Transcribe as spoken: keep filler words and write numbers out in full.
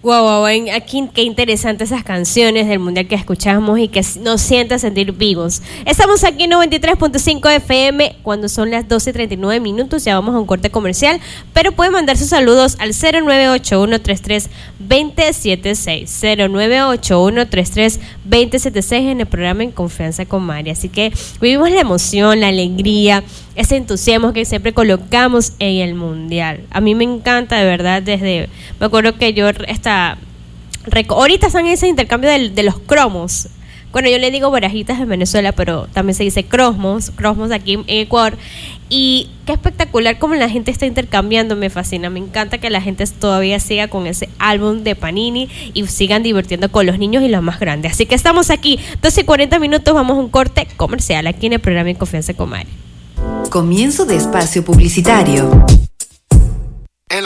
Wow, wow, wow, aquí qué interesantes esas canciones del mundial que escuchamos y que nos sienten sentir vivos. Estamos aquí en noventa y tres punto cinco F M cuando son las doce y treinta y nueve minutos, ya vamos a un corte comercial, pero pueden mandar sus saludos al cero nueve ocho uno tres tres dos cero siete seis, cero nueve ocho uno tres tres dos cero siete seis en el programa En Confianza con Mari. Así que vivimos la emoción, la alegría, ese entusiasmo que siempre colocamos en el mundial. A mí me encanta, de verdad, desde, me acuerdo que yo esta ahorita están en ese intercambio de, de los cromos. Bueno, yo le digo barajitas en Venezuela, pero también se dice cromos, cromos aquí en Ecuador. Y qué espectacular como la gente está intercambiando, me fascina. Me encanta que la gente todavía siga con ese álbum de Panini y sigan divirtiendo con los niños y los más grandes. Así que estamos aquí, doce y cuarenta minutos, vamos a un corte comercial aquí en el programa En Confianza con Mari. Comienzo de espacio publicitario.